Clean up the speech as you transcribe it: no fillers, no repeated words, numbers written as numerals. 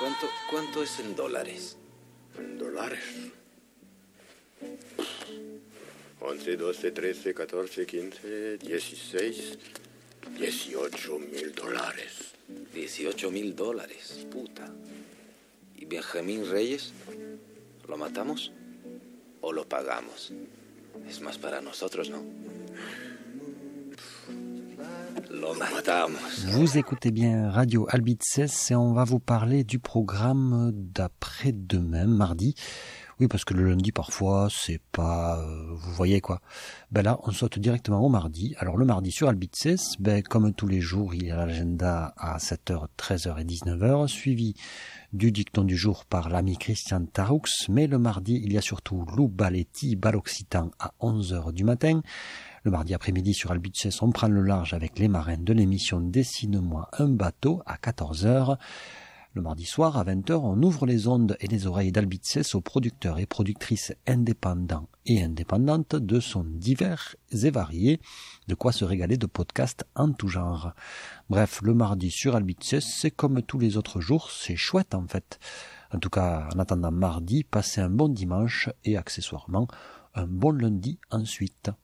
¿Cuánto es en dólares? ¿En dólares? 11, 12, 13, 14, 15, 16, 18,000 dólares. 18,000 dólares, puta. ¿Y Benjamín Reyes? ¿Lo matamos o lo pagamos? Es más para nosotros, ¿no? Lo matamos. Vous écoutez bien Radio Albitzès et on va vous parler du programme d'après-demain, mardi. Oui, parce que le lundi, parfois, c'est pas... vous voyez quoi. Ben là, on saute directement au mardi. Alors le mardi sur Albitzès, comme tous les jours, il y a l'agenda à 7h, 13h et 19h, suivi du dicton du jour par l'ami Christian Taroux. Mais le mardi, il y a surtout Lou Baletti, Bal Occitan à 11h du matin. Le mardi après-midi sur Albitzès, on prend le large avec les marins de l'émission Dessine-moi un bateau à 14h. Le mardi soir, à 20h, on ouvre les ondes et les oreilles d'Albitzès aux producteurs et productrices indépendants et indépendantes de sons divers et variés, de quoi se régaler de podcasts en tout genre. Bref, le mardi sur Albitzès, c'est comme tous les autres jours, c'est chouette en fait. En tout cas, en attendant mardi, passez un bon dimanche et accessoirement un bon lundi ensuite.